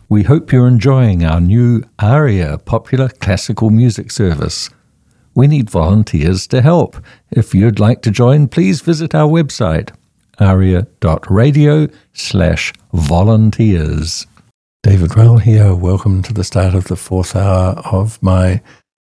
We hope you're enjoying our new ARIA popular classical music service. We need volunteers to help. If you'd like to join, please visit our website, aria.radio/volunteers. David Rowell here. Welcome to the start of the fourth hour of my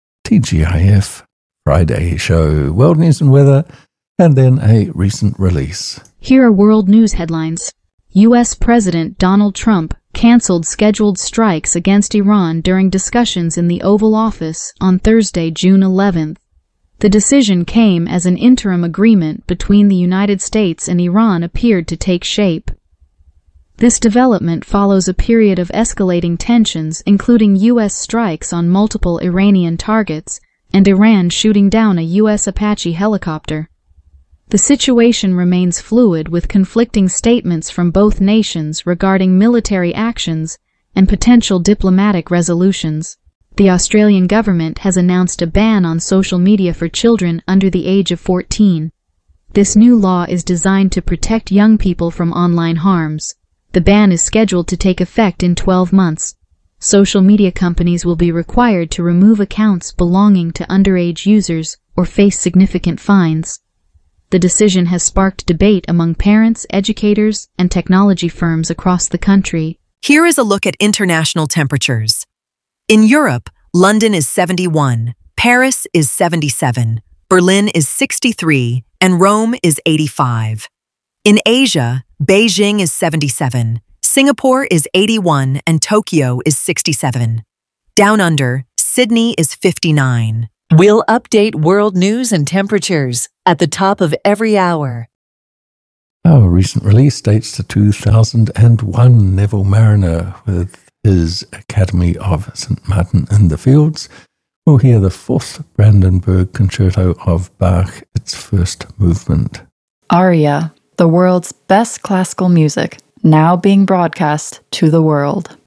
TGIF Friday show. World news and weather, and then a recent release. Here are world news headlines. U.S. President Donald Trump canceled scheduled strikes against Iran during discussions in the Oval Office on Thursday, June 11th. The decision came as an interim agreement between the United States and Iran appeared to take shape. This development follows a period of escalating tensions, including U.S. strikes on multiple Iranian targets and Iran shooting down a U.S. Apache helicopter. The situation remains fluid, with conflicting statements from both nations regarding military actions and potential diplomatic resolutions. The Australian government has announced a ban on social media for children under the age of 14. This new law is designed to protect young people from online harms. The ban is scheduled to take effect in 12 months. Social media companies will be required to remove accounts belonging to underage users or face significant fines. The decision has sparked debate among parents, educators, and technology firms across the country. Here is a look at international temperatures. In Europe, London is 71, Paris is 77, Berlin is 63, and Rome is 85. In Asia, Beijing is 77, Singapore is 81, and Tokyo is 67. Down under, Sydney is 59. We'll update world news and temperatures at the top of every hour. Our recent release dates to 2001. Neville Marriner with his Academy of St. Martin in the Fields. We'll hear the fourth Brandenburg Concerto of Bach, its first movement. ARIA, the world's best classical music, now being broadcast to the world.